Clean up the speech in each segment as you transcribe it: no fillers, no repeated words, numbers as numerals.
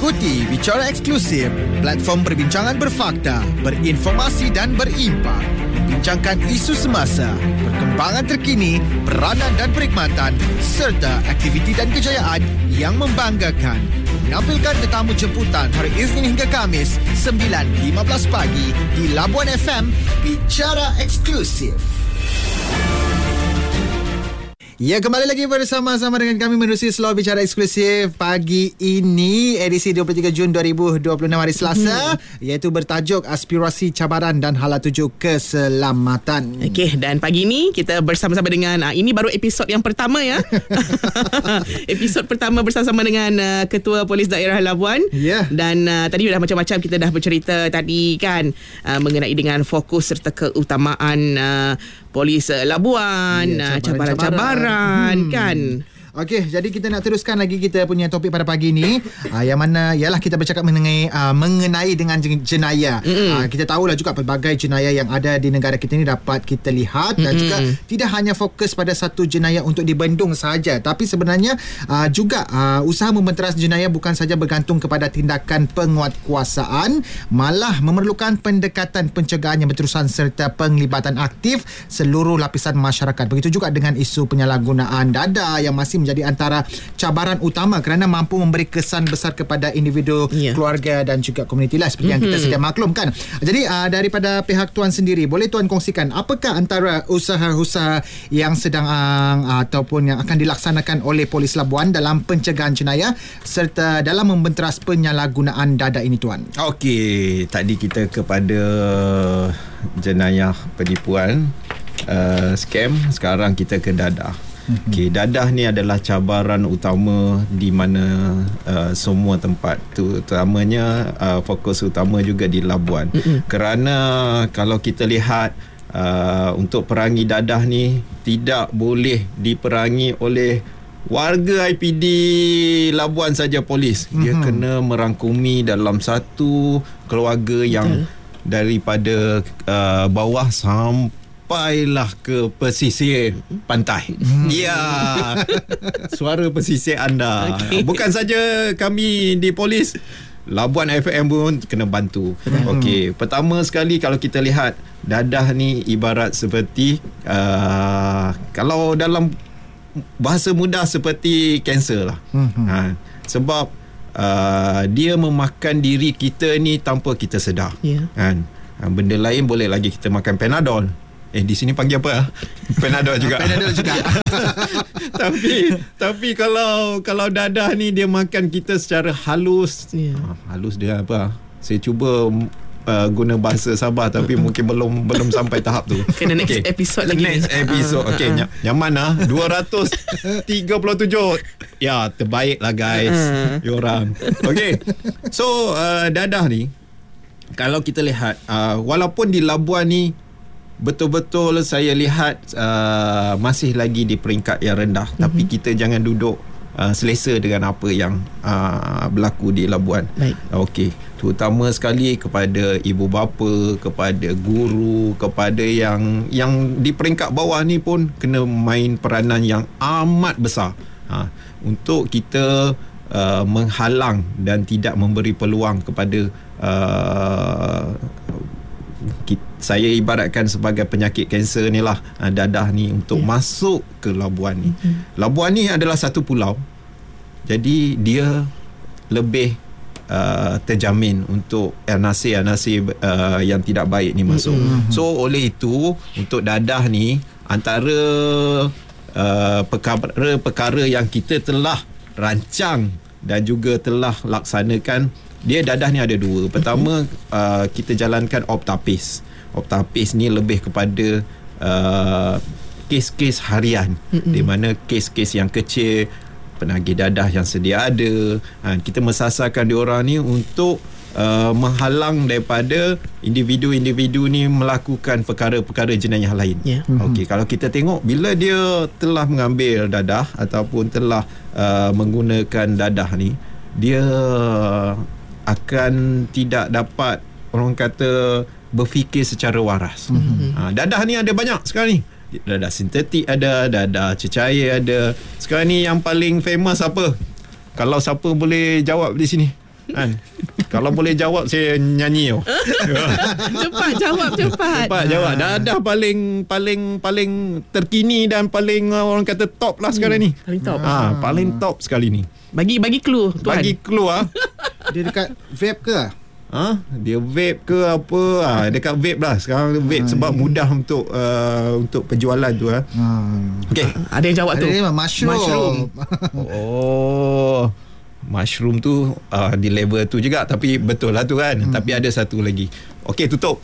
Ikuti Bicara Eksklusif, platform perbincangan berfakta, berinformasi dan berimpak. Membincangkan isu semasa, perkembangan terkini, peranan dan perkhidmatan serta aktiviti dan kejayaan yang membanggakan. Menampilkan tetamu jemputan hari Isnin hingga Khamis 9.15 pagi di Labuan FM. Bicara Eksklusif. Ya, kembali lagi bersama-sama dengan kami menerusi slot Bicara Eksklusif pagi ini, edisi 23 Jun 2026 hari Selasa, iaitu bertajuk Aspirasi Cabaran dan Hala Tuju Keselamatan. Okey, dan pagi ini kita bersama-sama dengan ini baru episod yang pertama ya. Episod pertama bersama-sama dengan Ketua Polis Daerah Labuan. Dan tadi dah macam-macam kita dah bercerita tadi kan, mengenai dengan fokus serta keutamaan Polis Labuan, cabaran-cabaran kan. Okey, jadi kita nak teruskan lagi kita punya topik pada pagi ni, yang mana ialah kita bercakap mengenai dengan jenayah. Kita tahulah juga pelbagai jenayah yang ada di negara kita ni dapat kita lihat, dan juga tidak hanya fokus pada satu jenayah untuk dibendung sahaja, tapi sebenarnya juga usaha membenteras jenayah bukan saja bergantung kepada tindakan penguatkuasaan, malah memerlukan pendekatan pencegahan yang berterusan serta penglibatan aktif seluruh lapisan masyarakat. Begitu juga dengan isu penyalahgunaan dada yang masih menjadi antara cabaran utama kerana mampu memberi kesan besar kepada individu, keluarga dan juga komuniti lah, seperti yang kita sedia maklumkan. Jadi daripada pihak Tuan sendiri, boleh Tuan kongsikan apakah antara usaha-usaha yang sedang ataupun yang akan dilaksanakan oleh Polis Labuan dalam pencegahan jenayah serta dalam membenteras penyalahgunaan dada ini, Tuan? Okey, tadi kita kepada jenayah penipuan, scam, sekarang kita ke dadah. Okey, dadah ni adalah cabaran utama di mana semua tempat, terutamanya fokus utama juga di Labuan. Kerana kalau kita lihat untuk perangi dadah ni tidak boleh diperangi oleh warga IPD Labuan saja polis. Dia kena merangkumi dalam satu keluarga yang daripada bawah sampailah ke pesisir pantai. Ya, suara pesisir anda. Bukan saja kami di polis, Labuan FM pun kena bantu. Okey, pertama sekali kalau kita lihat dadah ni ibarat seperti kalau dalam bahasa mudah seperti kanser lah. Sebab dia memakan diri kita ni tanpa kita sedar. Kan? Benda lain boleh lagi kita makan Panadol. Di sini panggil apa? Panadol juga. Panadol juga. Tapi kalau dadah ni dia makan kita secara halus. Halus dia apa? Saya cuba guna bahasa Sabah tapi mungkin belum sampai tahap tu. Kena next episode lagi. Next episode. Okey, nyaman lah. 237. Ya, terbaik lah guys. Diorang. Okey. So dadah ni kalau kita lihat walaupun di Labuan ni betul-betul saya lihat masih lagi di peringkat yang rendah, tapi kita jangan duduk selesa dengan apa yang berlaku di Labuan. Okey, terutama sekali kepada ibu bapa, kepada guru, kepada yang di peringkat bawah ni pun kena main peranan yang amat besar untuk kita menghalang dan tidak memberi peluang kepada saya ibaratkan sebagai penyakit kanser ni lah, dadah ni untuk masuk ke Labuan ni. Labuan ni adalah satu pulau, jadi dia lebih terjamin untuk nasib-nasib yang tidak baik ni masuk. So oleh itu untuk dadah ni antara perkara-perkara yang kita telah rancang dan juga telah laksanakan, dia dadah ni ada dua. Pertama, kita jalankan optapis. Optapis ni lebih kepada kes-kes harian, di mana kes-kes yang kecil, penagih dadah yang sedia ada, kita mensasarkan diorang ni untuk menghalang daripada individu-individu ni melakukan perkara-perkara jenayah lain. Okey, kalau kita tengok bila dia telah mengambil dadah ataupun telah menggunakan dadah ni, dia akan tidak dapat, orang kata, berfikir secara waras. Dadah ni ada banyak sekarang ni. Dadah sintetik ada, dadah cecair ada. Sekarang ni yang paling famous apa? Kalau siapa boleh jawab di sini? Kan? Kalau boleh jawab saya nyanyi. Cepat jawab, cepat. Cepat jawab. Dadah paling terkini dan paling orang kata top lah sekarang ni. Paling top. Paling top sekali ni. Bagi clue tuan. Bagi clue Dia dekat vape ke? Dia vape ke apa? Dekat vape lah. Sekarang vape sebab mudah untuk penjualan tu. Okey. Ada yang jawab tu. Ada mushroom. Mushroom tu di level tu juga. Tapi betul lah tu kan. Tapi ada satu lagi. Okey, tutup.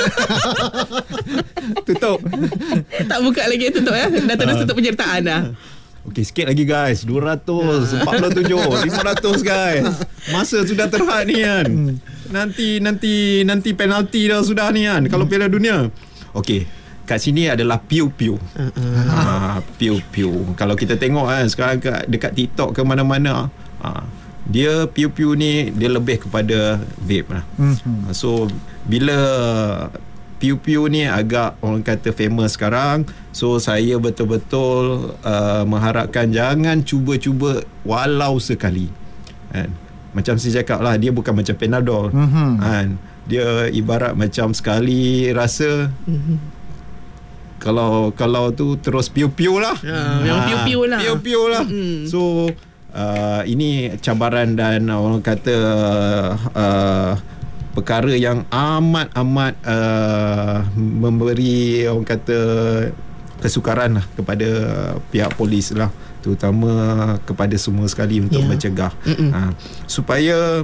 Tutup. Tak buka lagi, tutup ya. Dah terus tutup penyertaan dah. Okey, sikit lagi guys. 247, 500 guys. Masa sudah terhad ni kan. Nanti penalti dah sudah ni kan. Kalau Piala Dunia. Okey, kat sini adalah piu-piu. Piu-piu. Kalau kita tengok kan sekarang dekat TikTok ke mana-mana, dia piu-piu ni dia lebih kepada vape lah. So bila piu-piu ni agak orang kata famous sekarang, so saya betul-betul mengharapkan jangan cuba-cuba walau sekali kan. Macam saya cakap lah, dia bukan macam Panadol kan. Dia ibarat macam sekali rasa kalau tu terus piu-piu lah. Memang piu-piu lah. Piu-piu lah. So ini cabaran dan orang kata perkara yang amat memberi orang kata kesukaran lah kepada pihak polis lah, terutama kepada semua sekali untuk mencegah supaya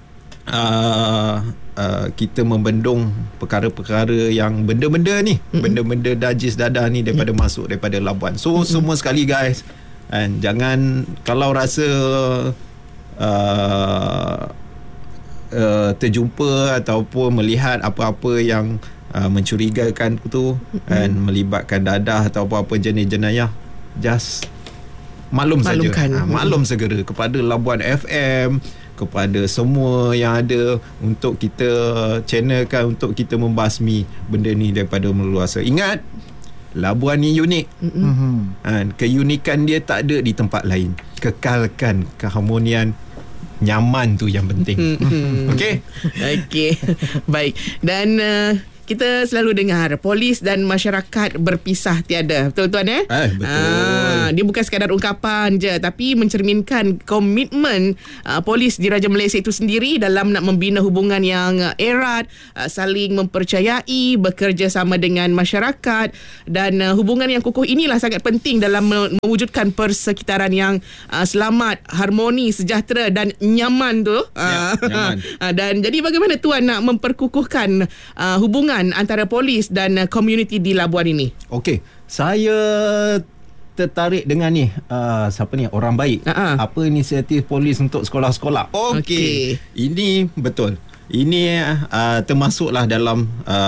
kita membendung perkara-perkara yang benda-benda ni, benda-benda dajis dadah ni daripada masuk daripada Labuan. So semua sekali guys, and jangan kalau rasa terjumpa ataupun melihat apa-apa yang mencurigakan tu dan melibatkan dadah atau apa-apa jenis jenayah, just maklum saja. Maklum segera kepada Labuan FM, kepada semua yang ada, untuk kita channelkan, untuk kita membasmi benda ni daripada meluasa. Ingat, Labuan ni unik. Keunikan dia tak ada di tempat lain. Kekalkan keharmonian, nyaman tu yang penting. Okey. Baik. Dan kita selalu dengar polis dan masyarakat berpisah tiada. Betul tuan betul. Dia bukan sekadar ungkapan je, tapi mencerminkan komitmen polis di Raja Malaysia itu sendiri dalam nak membina hubungan yang erat, saling mempercayai, bekerja sama dengan masyarakat, dan hubungan yang kukuh inilah sangat penting dalam mewujudkan persekitaran yang selamat, harmoni, sejahtera dan nyaman tu. Nyaman. Dan jadi bagaimana tuan nak memperkukuhkan hubungan antara polis dan komuniti di Labuan ini? Okey, saya tertarik dengan ni siapa ni, orang baik. Apa inisiatif polis untuk sekolah-sekolah. Okey. Ini betul. Ini termasuklah dalam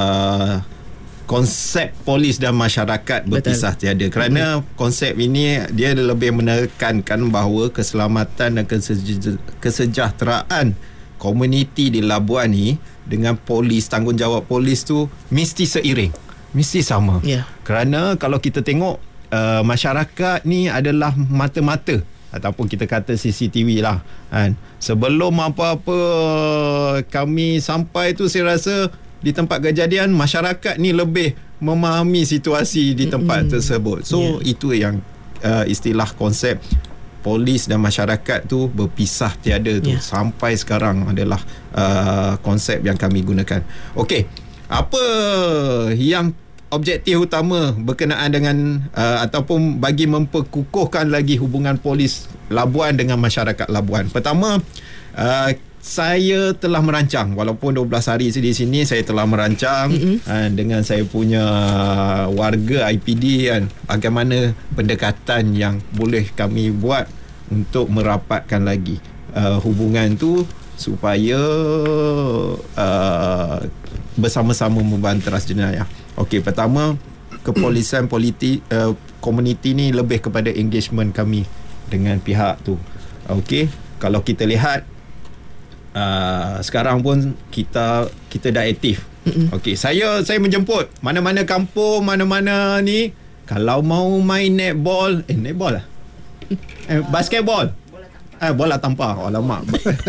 konsep polis dan masyarakat berpisah tiada. Kerana konsep ini dia lebih menekankan bahawa keselamatan dan kesejahteraan komuniti di Labuan ni dengan polis, tanggungjawab polis tu mesti seiring, mesti sama. Kerana kalau kita tengok masyarakat ni adalah mata-mata ataupun kita kata CCTV lah kan. Sebelum apa-apa kami sampai tu, saya rasa di tempat kejadian masyarakat ni lebih memahami situasi di tempat tersebut. So itu yang istilah konsep polis dan masyarakat tu berpisah tiada tu sampai sekarang adalah konsep yang kami gunakan. Okey, apa yang objektif utama berkenaan dengan ataupun bagi memperkukuhkan lagi hubungan polis Labuan dengan masyarakat Labuan? Pertama, saya telah merancang, walaupun 12 hari di sini, saya telah merancang dengan saya punya warga IPD kan, bagaimana pendekatan yang boleh kami buat untuk merapatkan lagi hubungan tu supaya bersama-sama membanteras jenayah. Okey, pertama, kepolisian komuniti ni lebih kepada engagement kami dengan pihak tu. Okey, kalau kita lihat sekarang pun kita dah aktif. Okey, saya menjemput mana-mana kampung, mana-mana ni, kalau mau main netball lah, basketball, Bola tampar. Alamak.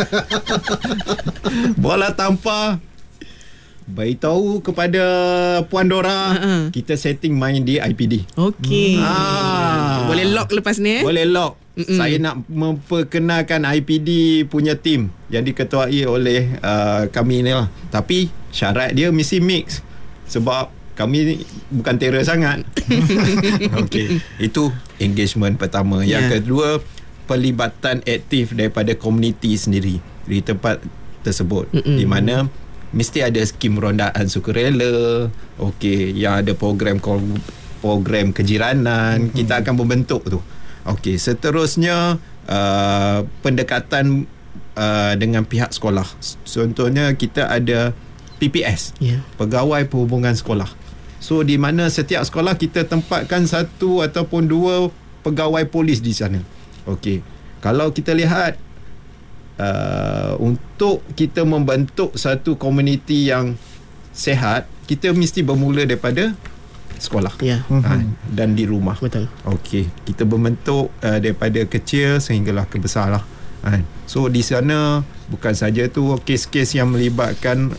Bola tampar. Beritahu kepada Puan Dora, kita setting main di IPD. Okey. Boleh lock lepas ni Boleh lock. Saya nak memperkenalkan IPD punya tim yang diketuai oleh kami ni lah. Tapi syarat dia mesti mix. Sebab kami bukan terror sangat. Okey. Itu engagement pertama. Yang kedua, pelibatan aktif daripada komuniti sendiri di tempat tersebut. Di mana mesti ada skim rondaan sukarela. Okey, yang ada program kejiranan, kita akan membentuk tu. Okey, seterusnya pendekatan dengan pihak sekolah. Contohnya kita ada PPS, Pegawai Perhubungan Sekolah. So di mana setiap sekolah kita tempatkan 1 ataupun 2 pegawai polis di sana. Okey, kalau kita lihat untuk kita membentuk satu komuniti yang sehat, kita mesti bermula daripada sekolah dan di rumah. Betul. Okey, kita membentuk daripada kecil sehinggalah ke besar lah. So di sana bukan saja tu kes-kes yang melibatkan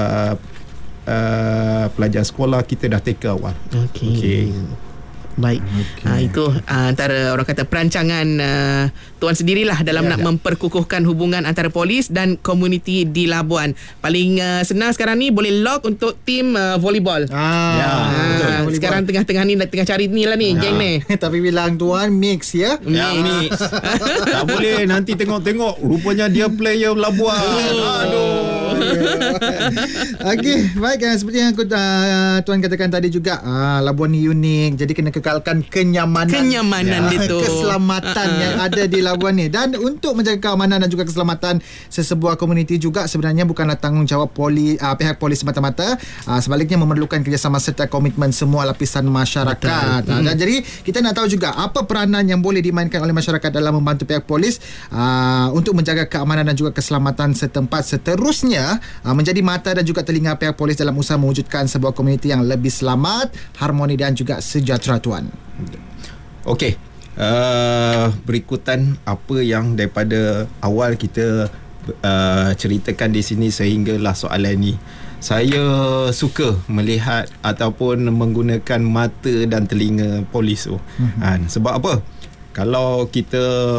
pelajar sekolah, kita dah take awal. Okey. Baik. Itu antara orang kata perancangan tuan sendirilah dalam nak memperkukuhkan hubungan antara polis dan komuniti di Labuan. Paling senang sekarang ni boleh lock untuk tim volleyball. Betul. Sekarang tengah-tengah ni tengah cari ni lah ni geng ni. Tapi bilang tuan mix ya. Mix. Tak boleh nanti tengok-tengok rupanya dia player Labuan. Aduh. Okey, baik seperti yang tuan katakan tadi juga, Labuan ni unik, jadi kena kekalkan kenyamanan itu, keselamatan yang ada di Labuan ni. Dan untuk menjaga keamanan dan juga keselamatan sesebuah komuniti juga sebenarnya bukanlah tanggungjawab pihak polis semata-mata, sebaliknya memerlukan kerjasama serta komitmen semua lapisan masyarakat. Dan jadi kita nak tahu juga apa peranan yang boleh dimainkan oleh masyarakat dalam membantu pihak polis untuk menjaga keamanan dan juga keselamatan setempat. Seterusnya menjadi mata dan juga telinga pihak polis dalam usaha mewujudkan sebuah komuniti yang lebih selamat, harmoni dan juga sejahtera, tuan. Okey, berikutan apa yang daripada awal kita ceritakan di sini sehinggalah soalan ni. Saya suka melihat ataupun menggunakan mata dan telinga polis tu. Sebab apa? Kalau kita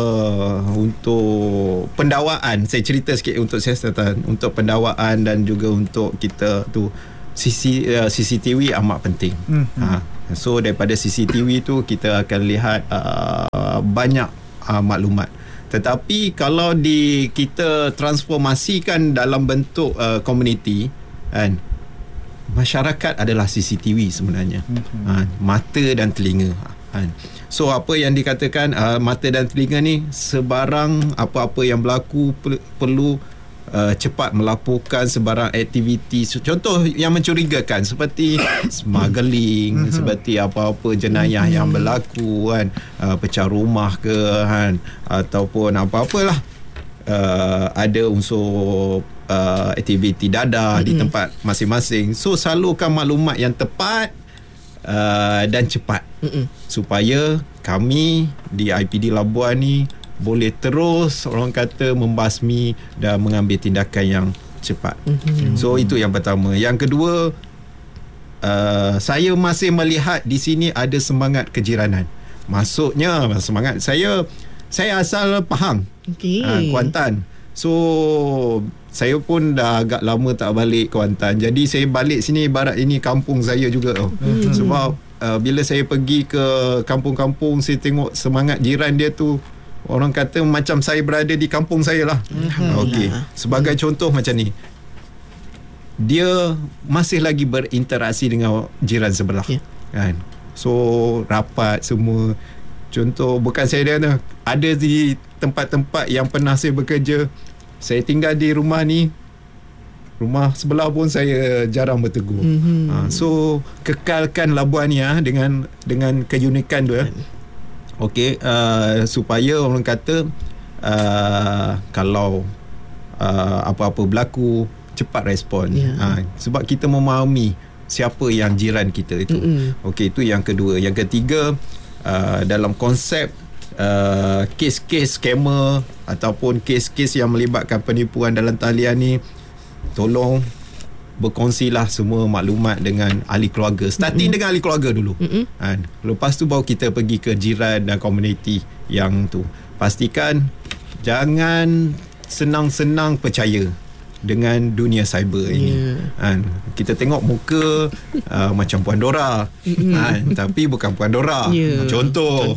untuk pendakwaan, saya cerita sikit untuk siasatan, untuk pendakwaan dan juga untuk kita tu CCTV amat penting. So daripada CCTV tu kita akan lihat banyak maklumat. Tetapi kalau kita transformasikan dalam bentuk komuniti, kan, masyarakat adalah CCTV sebenarnya. Mata dan telinga. So apa yang dikatakan mata dan telinga ni, sebarang apa-apa yang berlaku perlu cepat melaporkan sebarang aktiviti, contoh yang mencurigakan seperti smuggling, seperti apa-apa jenayah yang berlaku, kan, pecah rumah ke, kan, ataupun apa-apalah, ada unsur aktiviti dadah di tempat masing-masing. So salurkan maklumat yang tepat dan cepat supaya kami di IPD Labuan ni boleh terus, orang kata, membasmi dan mengambil tindakan yang cepat. So itu yang pertama. Yang kedua, saya masih melihat di sini ada semangat kejiranan. Maksudnya semangat saya asal Pahang, Kuantan. So saya pun dah agak lama tak balik Kuantan. Jadi saya balik sini ibarat ini kampung saya juga. Sebab bila saya pergi ke kampung-kampung, saya tengok semangat jiran dia tu, orang kata macam saya berada di kampung saya lah. Okey, sebagai contoh macam ni, dia masih lagi berinteraksi dengan jiran sebelah, kan? So rapat semua. Contoh, bukan saya ada di tempat-tempat yang pernah saya bekerja, saya tinggal di rumah ni, rumah sebelah pun saya jarang bertegur. So kekalkan Labuan ni dengan keunikan tu. Okey, supaya orang kata kalau apa-apa berlaku, cepat respon. Sebab kita memahami siapa yang jiran kita itu. Okey, itu yang kedua. Yang ketiga, dalam konsep kes-kes scammer ataupun kes-kes yang melibatkan penipuan dalam talian ni, tolong berkongsilah semua maklumat dengan ahli keluarga. Starting dengan ahli keluarga dulu. Lepas tu baru kita pergi ke jiran dan komuniti yang tu. Pastikan jangan senang-senang percaya dengan dunia cyber ini. Kita tengok muka macam Puan Dora, tapi bukan Puan Dora. Contoh.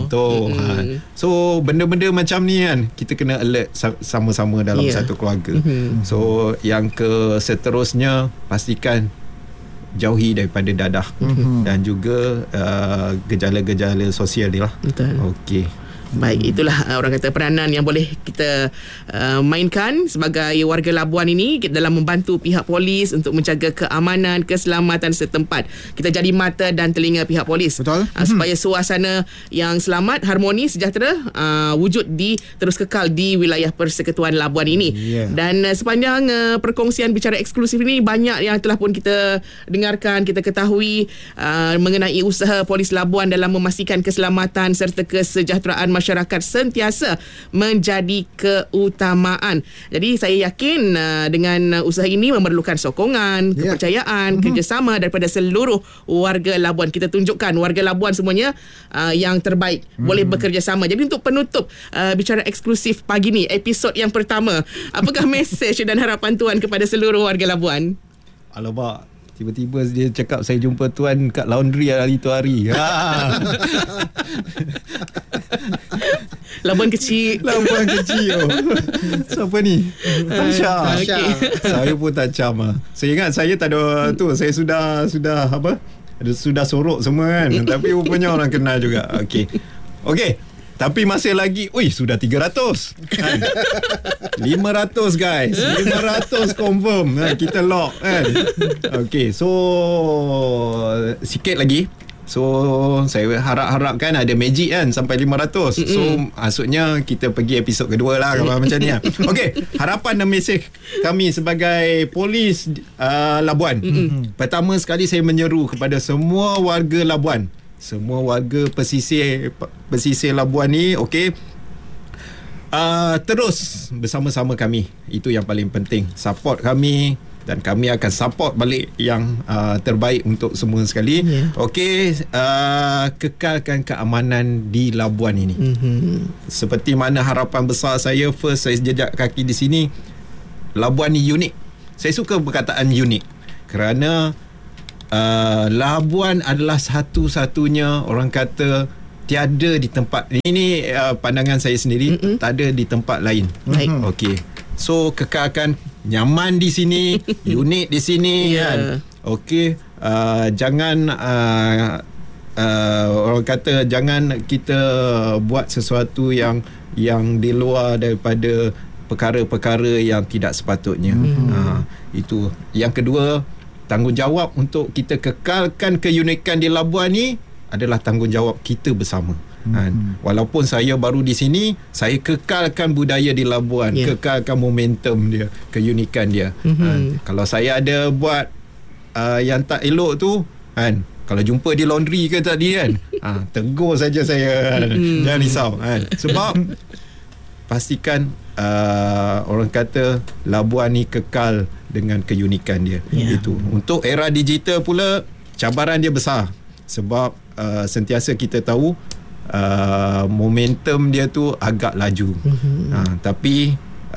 So benda-benda macam ni kan, kita kena alert sama-sama dalam satu keluarga. So yang seterusnya, pastikan jauhi daripada dadah dan juga gejala-gejala sosial dia lah. Okey. Baik, itulah orang kata peranan yang boleh kita mainkan sebagai warga Labuan ini dalam membantu pihak polis untuk menjaga keamanan, keselamatan setempat. Kita jadi mata dan telinga pihak polis. Betul. Supaya suasana yang selamat, harmoni, sejahtera wujud terus kekal di wilayah Persekutuan Labuan ini. Dan sepanjang perkongsian bicara eksklusif ini, banyak yang telah pun kita dengarkan, kita ketahui mengenai usaha Polis Labuan dalam memastikan keselamatan serta kesejahteraan masyarakat sentiasa menjadi keutamaan. Jadi saya yakin dengan usaha ini memerlukan sokongan, kepercayaan, kerjasama daripada seluruh warga Labuan. Kita tunjukkan warga Labuan semuanya yang terbaik, boleh bekerjasama. Jadi untuk penutup bicara eksklusif pagi ni, episod yang pertama, apakah mesej dan harapan Tuan kepada seluruh warga Labuan? Alamak, tiba-tiba dia cakap saya jumpa Tuan kat laundry hari tu hari. Labuan kecil. Siapa ni? Tasha. Saya pun tak cam lah. Saya ingat saya tak ada tu. Saya sudah apa? Sudah sorok semua kan. Tapi rupanya orang kenal juga. Okey. Tapi masih lagi, sudah 300 kan? 500 guys, 500 confirm kan? Kita lock kan. Okay, so sikit lagi. So saya harap-harapkan ada magic kan sampai 500. So maksudnya kita pergi episod kedua lah kalau macam ni lah. Okay, harapan dan mesej kami sebagai polis Labuan. Pertama sekali saya menyeru kepada semua warga Labuan, semua warga pesisir Labuan ni, okey, terus bersama-sama kami. Itu yang paling penting. Support kami dan kami akan support balik yang terbaik untuk semua sekali. Okey, kekalkan keamanan di Labuan ini. Seperti mana harapan besar saya, first saya jejak kaki di sini, Labuan ni unik. Saya suka perkataan unik kerana Labuan adalah satu-satunya, orang kata, tiada di tempat ini, pandangan saya sendiri, tak ada di tempat lain. Okey, so kekalkan nyaman di sini, unik di sini kan. Okey, jangan orang kata, jangan kita buat sesuatu yang di luar daripada perkara-perkara yang tidak sepatutnya. Itu. Yang kedua, tanggungjawab untuk kita kekalkan keunikan di Labuan ni adalah tanggungjawab kita bersama. Walaupun saya baru di sini, saya kekalkan budaya di Labuan, kekalkan momentum dia, keunikan dia. Kalau saya ada buat yang tak elok tu kan, kalau jumpa di laundry ke tadi kan, tegur saja saya kan. Jangan risau kan. Sebab pastikan orang kata Labuan ni kekal dengan keunikan dia. Itu. Untuk era digital pula, cabaran dia besar. Sebab sentiasa kita tahu momentum dia tu agak laju. Tapi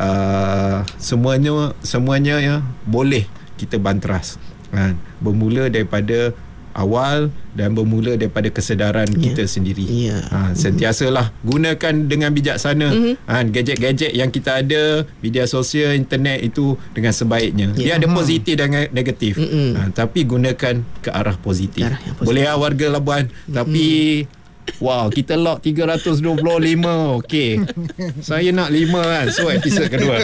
semuanya ya, boleh kita banteras. Bermula daripada awal dan bermula daripada kesedaran kita sendiri. Sentiasalah gunakan dengan bijaksana gadget-gadget yang kita ada, media sosial, internet itu dengan sebaiknya. Dia ada positif dan negatif. Tapi gunakan ke arah positif. Boleh lah warga Labuan. Tapi wow, kita lock 325. Okey. Saya nak 5 kan. So episod kedua.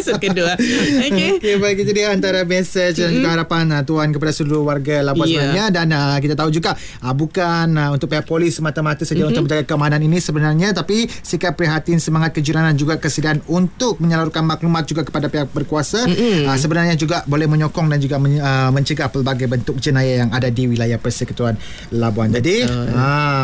Okey, baik, itu dia antara mesej dan juga harapan Tuan kepada seluruh warga Labuan sebenarnya. Dan kita tahu juga bukan untuk pihak polis semata-mata saja untuk menjaga keamanan ini sebenarnya, tapi sikap prihatin, semangat kejurunan juga kesediaan untuk menyalurkan maklumat juga kepada pihak berkuasa sebenarnya juga boleh menyokong dan juga mencegah pelbagai bentuk jenayah yang ada di wilayah Persekutuan Labuan. Jadi seperti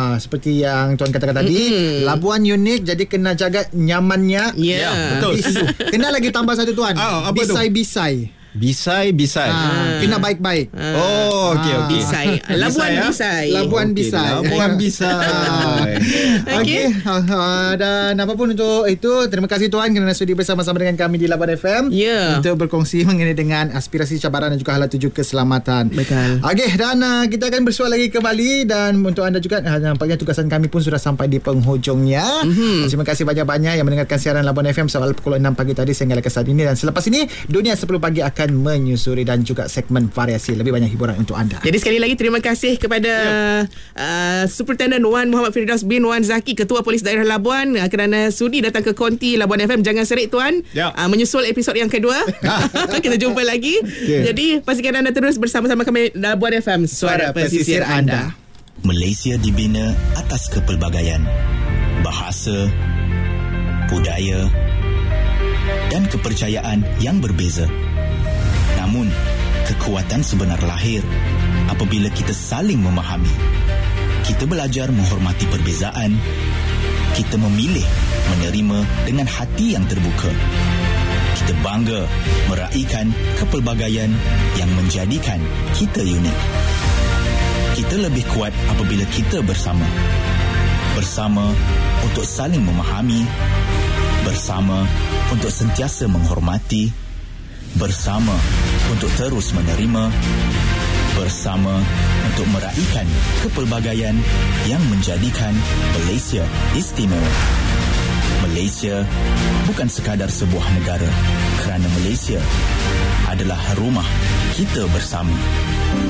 seperti yang Tuan katakan tadi. Labuan unik, jadi kena jaga nyamannya. Betul. Kena lagi tambah satu Tuan. Bisai-bisai. Bisai. Kena baik-baik. Oh, okey. Bisai. Labuan Bisai. Labuan Bisai. Labuan Bisai. Okey. Dan apapun untuk itu, terima kasih Tuan kerana sudi bersama-sama dengan kami di Labuan FM untuk berkongsi mengenai dengan aspirasi, cabaran dan juga hala tuju keselamatan. Betul. Okey, dan kita akan bersua lagi kembali, dan untuk anda juga nampaknya tugasan kami pun sudah sampai di penghujungnya. Terima kasih banyak-banyak yang mendengarkan siaran Labuan FM soal pukul 6 pagi tadi sehingga ke saat ini, dan selepas ini Dunia 10 Pagi akan menyusuri dan juga segmen variasi lebih banyak hiburan untuk anda. Jadi sekali lagi terima kasih kepada Superintendent Wan Muhammad Firdaus bin Wan Zaki, Ketua Polis Daerah Labuan, kerana sudi datang ke konti Labuan FM. Jangan serik Tuan, menyusul episod yang kedua. Kita jumpa lagi. Jadi pastikan anda terus bersama-sama kami Labuan FM, suara pesisir anda. Malaysia dibina atas kepelbagaian bahasa, budaya dan kepercayaan yang berbeza. Namun, kekuatan sebenar lahir apabila kita saling memahami. Kita belajar menghormati perbezaan. Kita memilih menerima dengan hati yang terbuka. Kita bangga meraihkan kepelbagaian yang menjadikan kita unik. Kita lebih kuat apabila kita bersama. Bersama untuk saling memahami. Bersama untuk sentiasa menghormati. Bersama untuk terus menerima. Bersama untuk meraihkan kepelbagaian yang menjadikan Malaysia istimewa. Malaysia bukan sekadar sebuah negara, kerana Malaysia adalah rumah kita bersama.